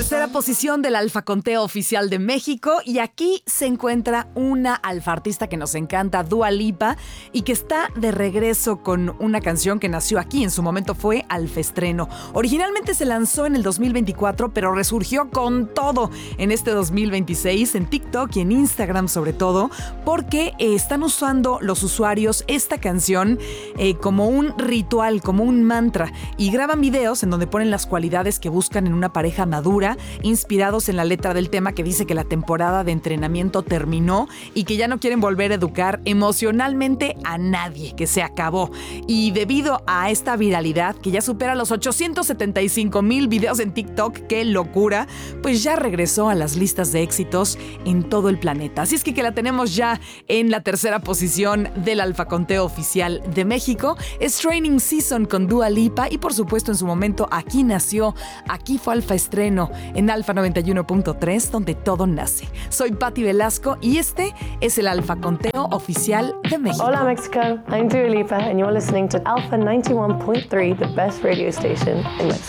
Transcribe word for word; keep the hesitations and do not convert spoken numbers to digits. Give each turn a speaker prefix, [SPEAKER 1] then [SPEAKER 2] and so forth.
[SPEAKER 1] Tercera posición del Alfa Conteo Oficial de México, y aquí se encuentra una alfa artista que nos encanta, Dua Lipa, y que está de regreso con una canción que nació aquí, en su momento fue Alfa Estreno. Originalmente se lanzó en el dos mil veinticuatro, pero resurgió con todo en este dos mil veintiséis, en TikTok y en Instagram sobre todo, porque eh, están usando los usuarios esta canción eh, como un ritual, como un mantra, y graban videos en donde ponen las cualidades que buscan en una pareja madura, inspirados en la letra del tema que dice que la temporada de entrenamiento terminó y que ya no quieren volver a educar emocionalmente a nadie, que se acabó. Y debido a esta viralidad que ya supera los ochocientos setenta y cinco mil videos en TikTok, ¡qué locura!, pues ya regresó a las listas de éxitos en todo el planeta. Así es que, que la tenemos ya en la tercera posición del Alfa Conteo Oficial de México. Es Training Season con Dua Lipa, y por supuesto en su momento aquí nació, aquí fue Alfa Estreno en Alfa noventa y uno punto tres, donde todo nace. Soy Patti Velasco y este es el Alfa Conteo Oficial de México.
[SPEAKER 2] Hola Mexico, I'm Dua Lipa and you're listening to Alfa ninety-one point three, the best radio station in Mexico.